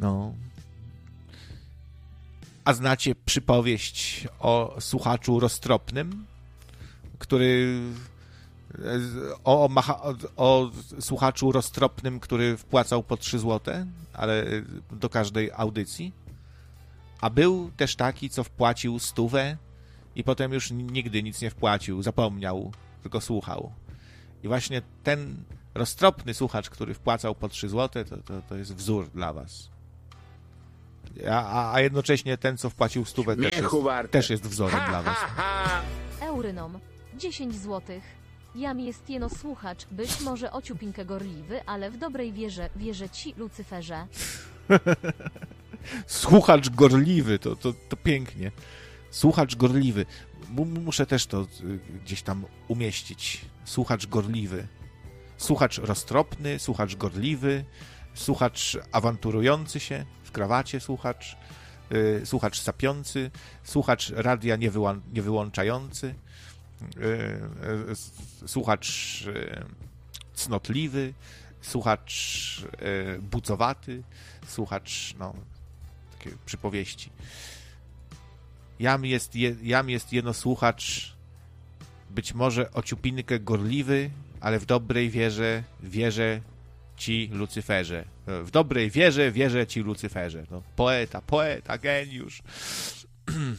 No. A znacie przypowieść o słuchaczu roztropnym, który... O słuchaczu roztropnym, który wpłacał po 3 złote, ale do każdej audycji. A był też taki, co wpłacił 100 i potem już nigdy nic nie wpłacił, zapomniał, tylko słuchał. I właśnie ten roztropny słuchacz, który wpłacał po 3 złote, to jest wzór dla was. A jednocześnie ten, co wpłacił 100 też jest wzorem dla was. Eurynom, 10 złotych. Jam jest jeno słuchacz, być może ociupinkę gorliwy, ale w dobrej wierze ci, Lucyferze. Słuchacz gorliwy, to pięknie. Słuchacz gorliwy. Muszę też to gdzieś tam umieścić. Słuchacz gorliwy. Słuchacz roztropny, słuchacz gorliwy, słuchacz awanturujący się w krawacie, słuchacz sapiący, słuchacz radia niewyłączający, słuchacz cnotliwy, słuchacz bucowaty, słuchacz, takie przypowieści. Jam jest jeno słuchacz, być może ociupinkę gorliwy, ale w dobrej wierze ci, Lucyferze. W dobrej wierze ci, Lucyferze. No, poeta, geniusz.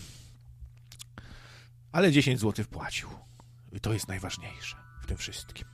Ale 10 zł wpłacił. I to jest najważniejsze w tym wszystkim.